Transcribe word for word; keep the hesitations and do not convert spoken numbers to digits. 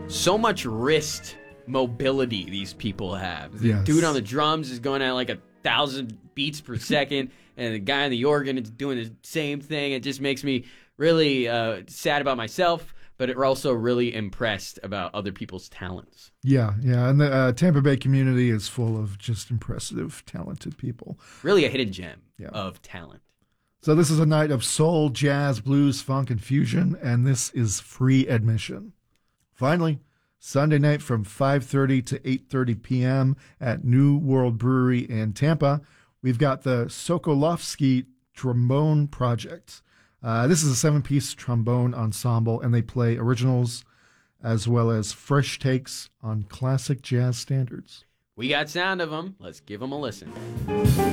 so much wrist mobility these people have. The Yes. dude on the drums is going at like a thousand beats per second, and the guy on the organ is doing the same thing. It just makes me really uh, sad about myself, but we're also really impressed about other people's talents. Yeah, yeah. And the uh, Tampa Bay community is full of just impressive, talented people. Really a hidden gem Yeah. of talent. So this is a night of soul, jazz, blues, funk, and fusion, and this is free admission. Finally, Sunday night from five thirty to eight thirty p.m. at New World Brewery in Tampa, we've got the Sokolovsky Trombone Project. Uh, this is a seven-piece trombone ensemble, and they play originals as well as fresh takes on classic jazz standards. We got sound of them. Let's give them a listen.